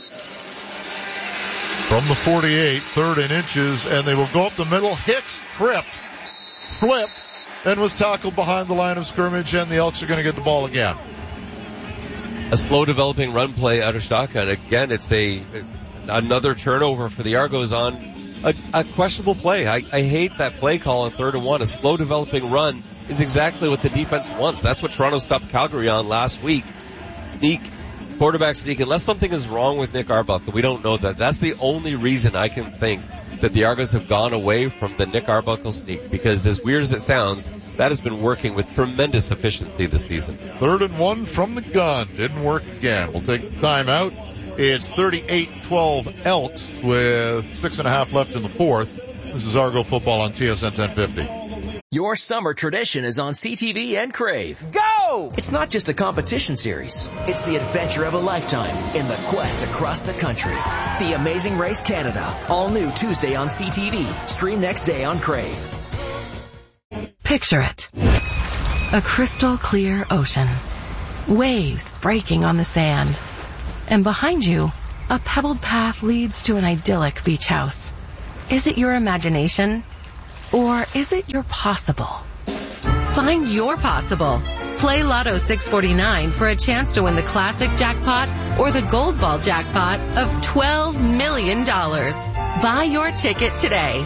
From the 48, 3rd and inches, and they will go up the middle. Hicks tripped, flipped, and was tackled behind the line of scrimmage, and the Elks are going to get the ball again. A slow developing run play out of shotgun. Again, it's another turnover for the Argos on a questionable play. I hate that play call on 3rd and 1. A slow developing run is exactly what the defense wants. That's what Toronto stopped Calgary on last week. Quarterback sneak. Unless something is wrong with Nick Arbuckle, we don't know that. That's the only reason I can think that the Argos have gone away from the Nick Arbuckle sneak, because as weird as it sounds, that has been working with tremendous efficiency this season. 3rd and 1 from the gun. Didn't work again. We'll take the time out. It's 38-12 Elks with 6.5 left in the fourth. This is Argo football on TSN 1050. Your summer tradition is on CTV and Crave. Go! It's not just a competition series. It's the adventure of a lifetime in the quest across the country. The Amazing Race Canada. All new Tuesday on CTV. Stream next day on Crave. Picture it. A crystal clear ocean. Waves breaking on the sand. And behind you, a pebbled path leads to an idyllic beach house. Is it your imagination? Or is it your possible? Find your possible. Play Lotto 649 for a chance to win the classic jackpot or the gold ball jackpot of $12 million. Buy your ticket today.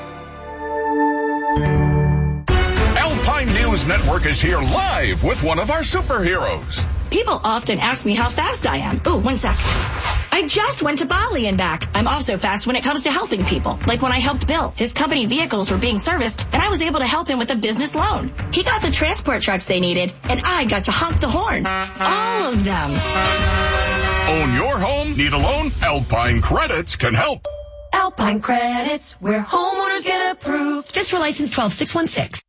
Alpine News Network is here live with one of our superheroes. People often ask me how fast I am. Ooh, 1 sec. I just went to Bali and back. I'm also fast when it comes to helping people. Like when I helped Bill. His company vehicles were being serviced, and I was able to help him with a business loan. He got the transport trucks they needed, and I got to honk the horn. All of them. Own your home? Need a loan? Alpine Credits can help. Alpine Credits, where homeowners get approved. Just for license 12616.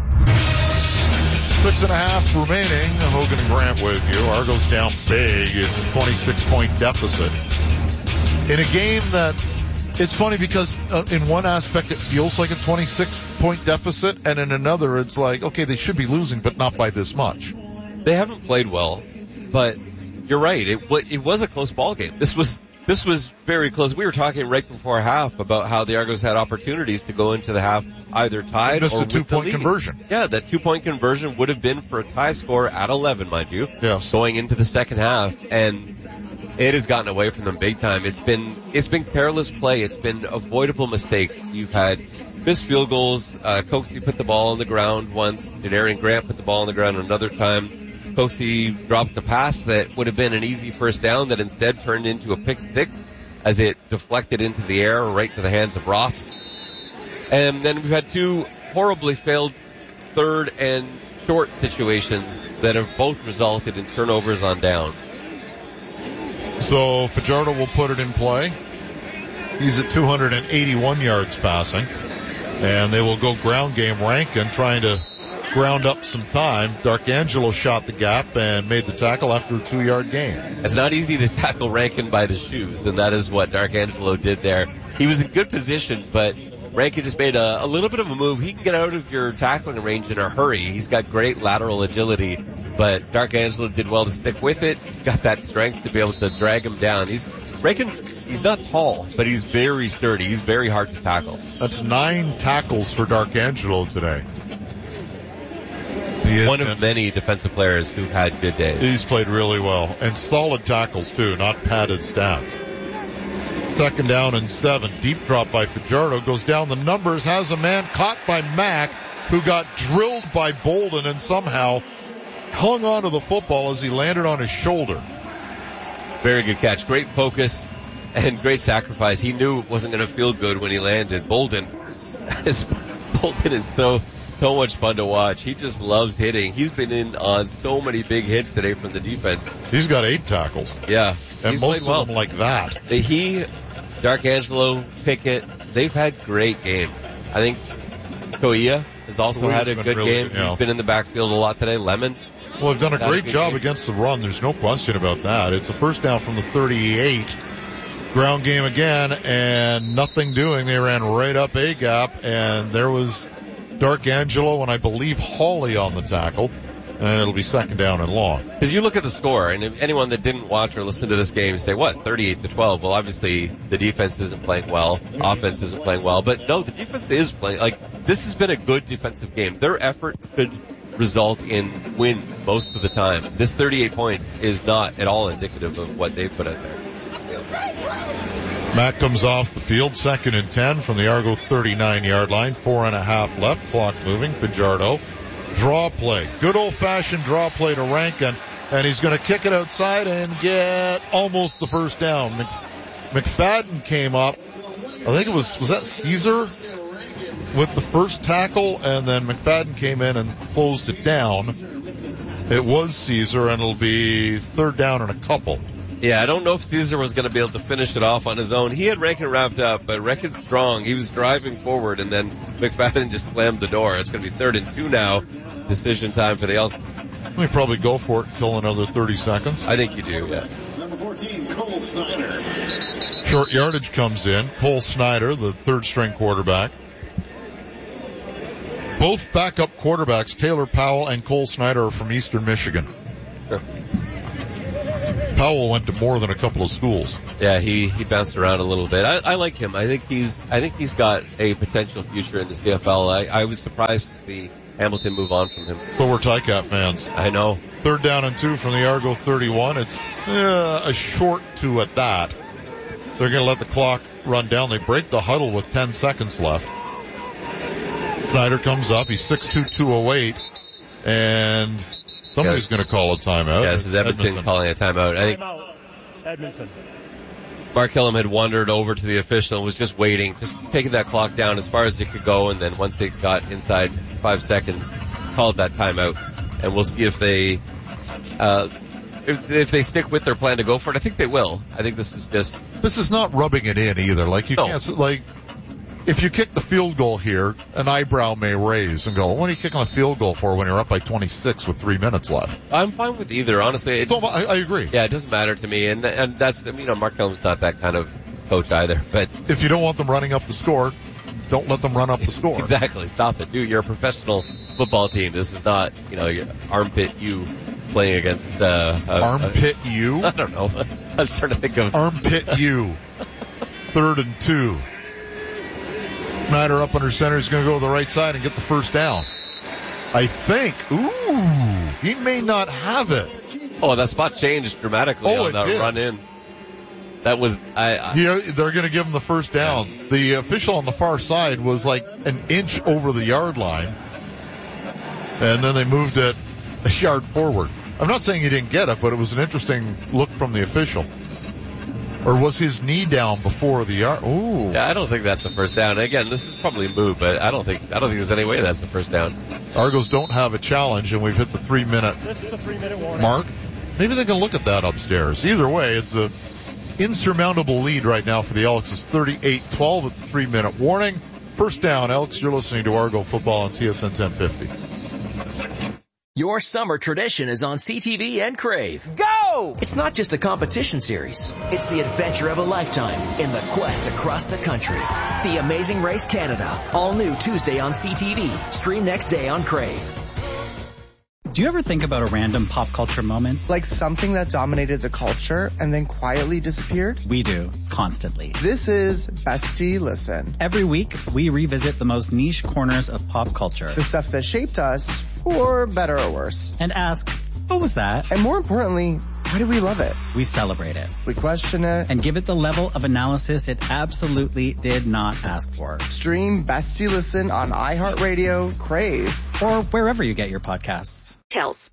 6.5 remaining. Hogan and Grant with you. Argos down big. It's a 26-point deficit. In a game that, it's funny because in one aspect it feels like a 26-point deficit, and in another it's like, okay, they should be losing, but not by this much. They haven't played well, but you're right. It was a close ball game. This was very close. We were talking right before half about how the Argos had opportunities to go into the half either tied or with the lead. Missed a 2-point conversion. Yeah, that 2-point conversion would have been for a tie score at 11, mind you. Yeah. Going into the second half, and it has gotten away from them big time. It's been careless play. It's been avoidable mistakes. You've had missed field goals. Coxie put the ball on the ground once. Aaron Grant put the ball on the ground another time. Coxie dropped a pass that would have been an easy first down that instead turned into a pick six as it deflected into the air right to the hands of Ross. And then we've had two horribly failed third and short situations that have both resulted in turnovers on down. So Fajardo will put it in play. He's at 281 yards passing. And they will go ground game. Rankin trying to ground up some time. Darkangelo shot the gap and made the tackle after a 2-yard gain. It's not easy to tackle Rankin by the shoes, and that is what Darkangelo did there. He was in good position, but Rankin just made a little bit of a move. He can get out of your tackling range in a hurry. He's got great lateral agility, but Darkangelo did well to stick with it. He's got that strength to be able to drag him down. He's not tall, but he's very sturdy. He's very hard to tackle. That's 9 tackles for Darkangelo today. One of many defensive players who've had good days. He's played really well. And solid tackles, too, not padded stats. 2nd down and 7. Deep drop by Fajardo. Goes down the numbers. Has a man caught by Mack, who got drilled by Bolden and somehow hung onto the football as he landed on his shoulder. Very good catch. Great focus and great sacrifice. He knew it wasn't going to feel good when he landed. Bolden is so much fun to watch. He just loves hitting. He's been in on so many big hits today from the defense. He's got 8 tackles. Yeah. And most of them like that. He, Darkangelo, Pickett, they've had great games. I think Koia has also had a good game. He's been in the backfield a lot today. Lemon. Well, they've done a great job against the run. There's no question about that. It's a first down from the 38. Ground game again, and nothing doing. They ran right up A gap, and there was Darkangelo and I believe Hawley on the tackle, and it'll be 2nd down and long. Because you look at the score, and if anyone that didn't watch or listen to this game say, 38-12? Well, obviously the defense isn't playing well, offense isn't playing well, but no, the defense is playing. This has been a good defensive game. Their effort could result in wins most of the time. This 38 points is not at all indicative of what they've put out there. Matt comes off the field, 2nd and 10 from the Argo 39-yard line. 4.5 left, clock moving. Fajardo, draw play. Good old-fashioned draw play to Rankin, and he's going to kick it outside and get almost the first down. McFadden came up. I think it was that Caesar with the first tackle, and then McFadden came in and closed it down. It was Caesar, and it'll be 3rd down and a couple. Yeah, I don't know if Caesar was going to be able to finish it off on his own. He had Rankin wrapped up, but Rankin's strong. He was driving forward, and then McFadden just slammed the door. It's going to be 3rd and 2 now. Decision time for the Elks. We probably go for it until another 30 seconds. I think you do, yeah. Number 14, Cole Snyder. Short yardage comes in. Cole Snyder, the third-string quarterback. Both backup quarterbacks, Taylor Powell and Cole Snyder, are from Eastern Michigan. Sure. Powell went to more than a couple of schools. Yeah, he bounced around a little bit. I like him. I think he's got a potential future in the CFL. I was surprised to see Hamilton move on from him. So we're Ticat fans. I know. 3rd down and 2 from the Argo 31. It's a short 2 at that. They're going to let the clock run down. They break the huddle with 10 seconds left. Snyder comes up. He's 6'2", 208. And somebody's going to call a timeout. Yeah, this is Edmonton calling a timeout. I think Edmonton. Mark Killam had wandered over to the official and was just waiting, just taking that clock down as far as it could go, and then once it got inside 5 seconds, called that timeout. And we'll see if they stick with their plan to go for it. I think they will. I think this is not rubbing it in either. Like, you can't, like, if you kick the field goal here, an eyebrow may raise and go, what are you kicking a field goal for when you're up by 26 with 3 minutes left? I'm fine with either, honestly. I agree. Yeah, it doesn't matter to me. And that's, Mark Killam's not that kind of coach either. But if you don't want them running up the score, don't let them run up the score. Exactly. Stop it. Dude, you're a professional football team. This is not, your armpit you playing against, armpit you? I don't know. I was trying to think of armpit you. 3rd and 2. Snyder up under center. He's going to go to the right side and get the first down. I think. Ooh, he may not have it. Oh, that spot changed dramatically on that run in. That was, they're going to give him the first down. Yeah. The official on the far side was like an inch over the yard line. And then they moved it a yard forward. I'm not saying he didn't get it, but it was an interesting look from the official. Or was his knee down before the yard? Ooh. Yeah, I don't think that's a first down. Again, this is probably a move, but I don't think there's any way that's a first down. Argos don't have a challenge, and we've hit the 3-minute mark. Maybe they can look at that upstairs. Either way, it's a insurmountable lead right now for the Elks. It's 38-12 at the 3-minute warning. First down, Elks. You're listening to Argo Football on TSN 1050. Your summer tradition is on CTV and Crave. Go! It's not just a competition series. It's the adventure of a lifetime in the quest across the country. The Amazing Race Canada. All new Tuesday on CTV. Stream next day on Crave. Do you ever think about a random pop culture moment? Like something that dominated the culture and then quietly disappeared? We do, constantly. This is Bestie Listen. Every week, we revisit the most niche corners of pop culture. The stuff that shaped us, for better or worse. And ask, what was that? And more importantly, why do we love it? We celebrate it. We question it. And give it the level of analysis it absolutely did not ask for. Stream Bestie Listen on iHeartRadio, Crave, or wherever you get your podcasts. Tells.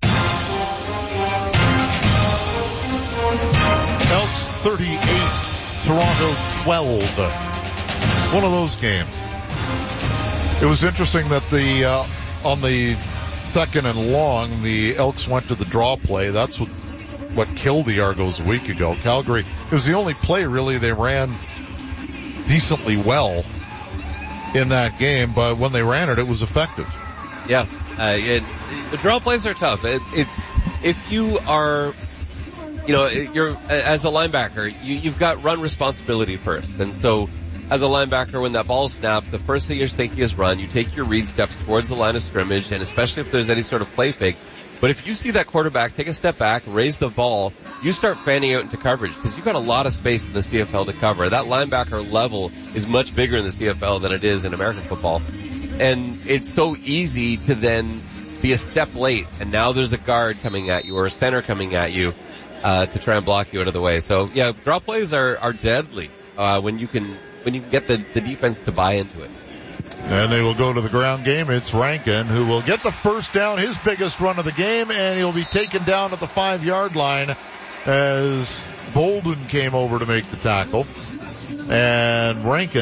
Elks 38, Toronto 12. One of those games. It was interesting that on the 2nd and long, the Elks went to the draw play. That's what killed the Argos a week ago. Calgary, it was the only play really they ran decently well in that game, but when they ran it was effective. Yeah, the draw plays are tough. If you are, you're as a linebacker, you've got run responsibility first, and so as a linebacker, when that ball is snapped, the first thing you're thinking is run. You take your read steps towards the line of scrimmage, and especially if there's any sort of play fake. But if you see that quarterback take a step back, raise the ball, you start fanning out into coverage because you've got a lot of space in the CFL to cover. That linebacker level is much bigger in the CFL than it is in American football. And it's so easy to then be a step late, and now there's a guard coming at you or a center coming at you to try and block you out of the way. So, yeah, draw plays are deadly when you can get the defense to buy into it. And they will go to the ground game. It's Rankin who will get the first down, his biggest run of the game, and he'll be taken down at the 5-yard line as Bolden came over to make the tackle. And Rankin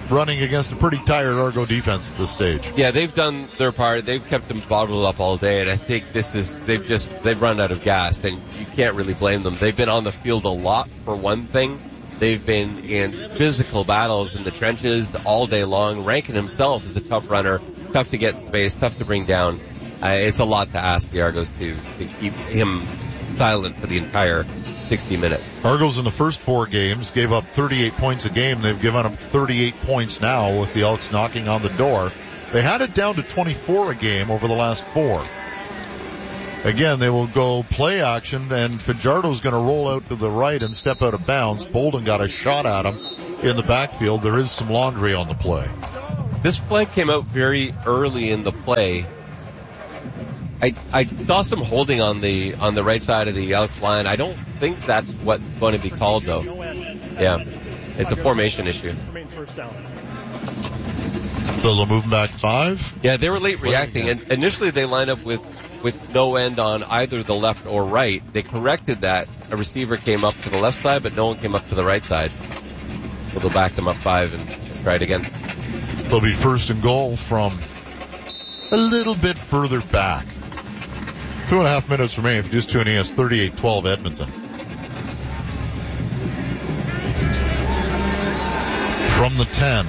running against a pretty tired Argo defense at this stage. Yeah, they've done their part. They've kept them bottled up all day, and I think they've run out of gas, and you can't really blame them. They've been on the field a lot, for one thing. They've been in physical battles in the trenches all day long. Rankin himself is a tough runner, tough to get in space, tough to bring down. It's a lot to ask the Argos to keep him silent for the entire 60 minutes. Argos in the first 4 games gave up 38 points a game. They've given up 38 points now with the Elks knocking on the door. They had it down to 24 a game over the last 4. Again, they will go play action, and Fajardo's going to roll out to the right and step out of bounds. Bolden got a shot at him in the backfield. There is some laundry on the play. This play came out very early in the play. I saw some holding on the right side of the Elks line. I don't think that's what's going to be called, though. Yeah, it's a formation issue. So they'll move back 5? Yeah, they were late reacting, and initially they lined up with no end on either the left or right. They corrected that. A receiver came up to the left side, but no one came up to the right side. So they'll back them up 5 and try it again. They'll be first and goal from a little bit further back. 2.5 minutes remaining. If you're just tuning in, it's 38-12 Edmonton. From the 10.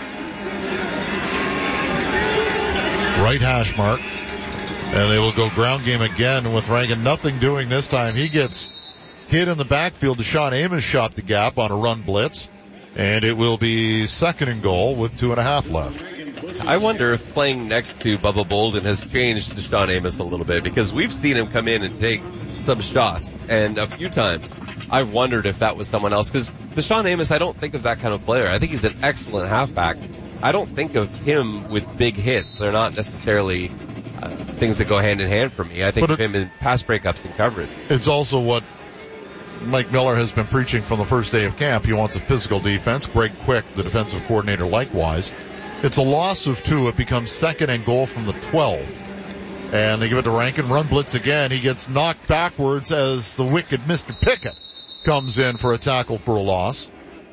Right hash mark. And they will go ground game again with Rankin. Nothing doing this time. He gets hit in the backfield. Deshaun Amos shot the gap on a run blitz. And it will be second and goal with 2.5 left. I wonder if playing next to Bubba Bolden has changed Deshaun Amos a little bit, because we've seen him come in and take some shots, and a few times I've wondered if that was someone else, because Deshaun Amos, I don't think of that kind of player. I think he's an excellent halfback. I don't think of him with big hits. They're not necessarily things that go hand in hand for me. I think of him in pass breakups and coverage. It's also what Mike Miller has been preaching from the first day of camp. He wants a physical defense. Greg Quick, the defensive coordinator, likewise. It's a loss of 2. It becomes second and goal from the 12. And they give it to Rankin. Run blitz again. He gets knocked backwards as the wicked Mr. Pickett comes in for a tackle for a loss.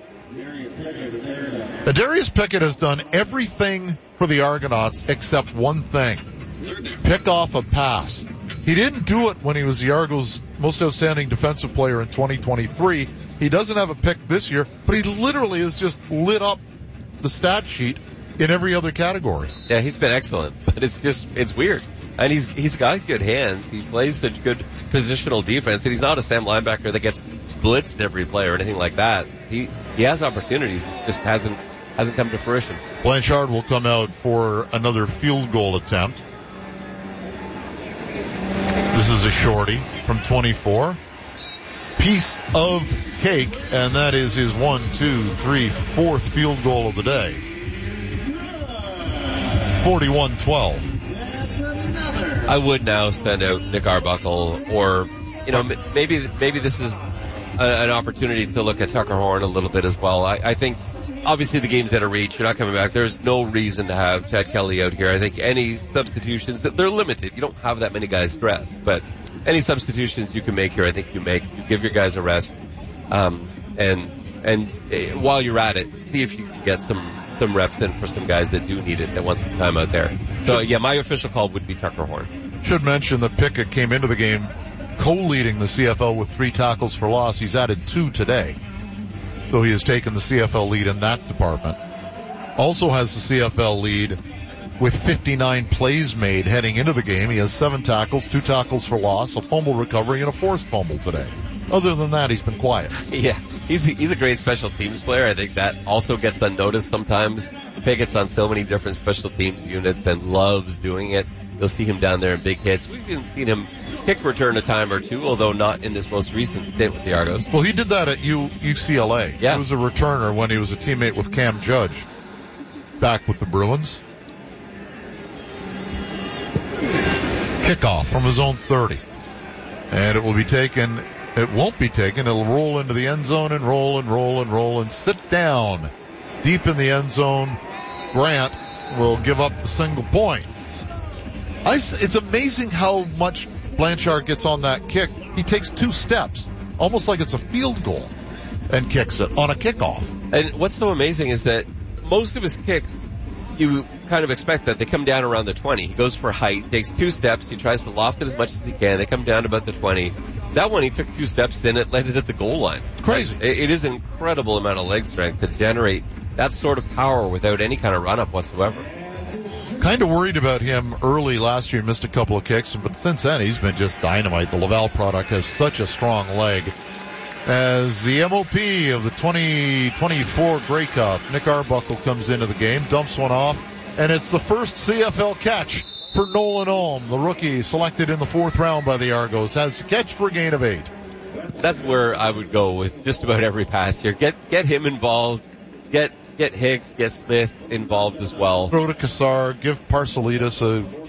Darius Pickett has done everything for the Argonauts except one thing. Pick off a pass. He didn't do it when he was the Argos' most outstanding defensive player in 2023. He doesn't have a pick this year, but he literally has just lit up the stat sheet in every other category. Yeah, he's been excellent, but it's weird. And he's got good hands. He plays such good positional defense, and he's not a Sam linebacker that gets blitzed every play or anything like that. He has opportunities, it just hasn't come to fruition. Blanchard will come out for another field goal attempt. This is a shorty from 24. Piece of cake, and that is his 4th field goal of the day. 41-12. I would now send out Nick Arbuckle, or, maybe this is an opportunity to look at Tucker Horn a little bit as well. I think, obviously the game's out of reach. You're not coming back. There's no reason to have Chad Kelly out here. I think any substitutions, they're limited. You don't have that many guys dressed, but any substitutions you can make here, I think you make. You give your guys a rest, and while you're at it, see if you can get some reps in for some guys that do need it, that want some time out there. So, yeah, my official call would be Tucker Horn. Should mention that Pickett came into the game co-leading the CFL with 3 tackles for loss. He's added 2 today, so he has taken the CFL lead in that department. Also has the CFL lead with 59 plays made heading into the game. He has 7 tackles, 2 tackles for loss, a fumble recovery, and a forced fumble today. Other than that, he's been quiet. Yeah, he's a great special teams player. I think that also gets unnoticed sometimes. Pickett's on so many different special teams units and loves doing it. You'll see him down there in big hits. We've even seen him kick return a time or 2, although not in this most recent stint with the Argos. Well, he did that at UCLA. Yeah. He was a returner when he was a teammate with Cam Judge back with the Bruins. Kickoff from his own 30. And it will be taken. It won't be taken. It'll roll into the end zone and roll and sit down deep in the end zone. Grant will give up the single point. It's amazing how much Blanchard gets on that kick. He takes 2 steps, almost like it's a field goal, and kicks it on a kickoff. And what's so amazing is that most of his kicks, you kind of expect that they come down around the 20. He goes for height, takes 2 steps, he tries to loft it as much as he can. They come down about the 20. That one, he took 2 steps and it landed at the goal line. Crazy. It is an incredible amount of leg strength to generate that sort of power without any kind of run-up whatsoever. Kind of worried about him early last year, missed a couple of kicks, but since then he's been just dynamite. The Laval product has such a strong leg. As the MOP of the 2024 Grey Cup, Nick Arbuckle comes into the game, dumps one off, and it's the first CFL catch for Nolan Ulm, the rookie selected in the 4th round by the Argos, has a catch for a gain of 8. That's where I would go with just about every pass here. Get him involved, get Hicks, get Smith involved as well. Throw to Cassar, give Parcelitis a